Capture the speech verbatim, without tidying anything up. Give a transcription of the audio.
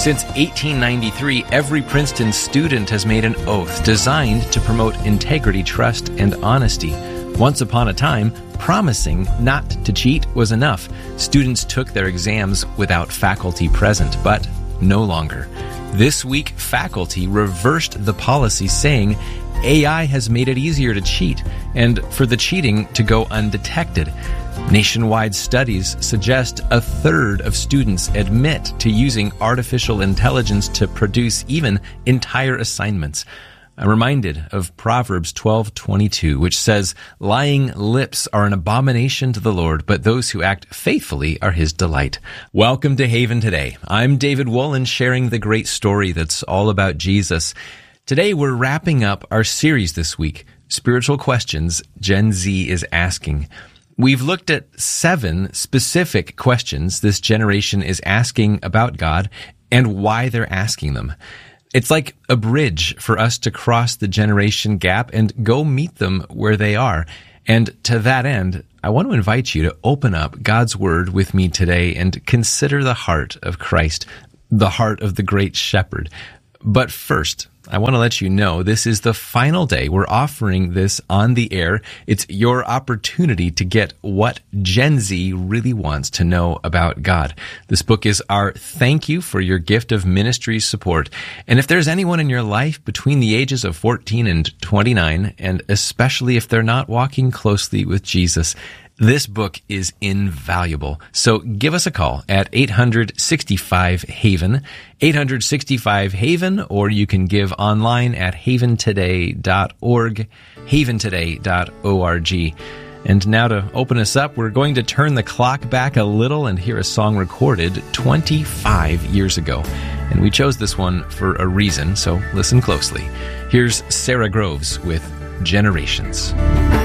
Since eighteen ninety-three, every Princeton student has made an oath designed to promote integrity, trust, and honesty. Once upon a time, promising not to cheat was enough. Students took their exams without faculty present, but no longer. This week, faculty reversed the policy, saying A I has made it easier to cheat and for the cheating to go undetected. Nationwide studies suggest a third of students admit to using artificial intelligence to produce even entire assignments. I'm reminded of Proverbs twelve twenty-two, which says, "Lying lips are an abomination to the Lord, but those who act faithfully are his delight." Welcome to Haven Today. I'm David Woolen, sharing the great story that's all about Jesus. Today, we're wrapping up our series this week, Spiritual Questions Gen Z is Asking. We've looked at seven specific questions this generation is asking about God and why they're asking them. It's like a bridge for us to cross the generation gap and go meet them where they are. And to that end, I want to invite you to open up God's Word with me today and consider the heart of Christ, the heart of the great shepherd. But first, I want to let you know this is the final day we're offering this on the air. It's your opportunity to get what Gen Z really wants to know about God. This book is our thank you for your gift of ministry support. And if there's anyone in your life between the ages of fourteen and twenty-nine, and especially if they're not walking closely with Jesus, this book is invaluable. So give us a call at eight hundred sixty-five Haven, eight hundred sixty-five Haven, or you can give online at haven today dot org, haven today dot org. And now to open us up, we're going to turn the clock back a little and hear a song recorded twenty-five years ago. And we chose this one for a reason, so listen closely. Here's Sarah Groves with Generations.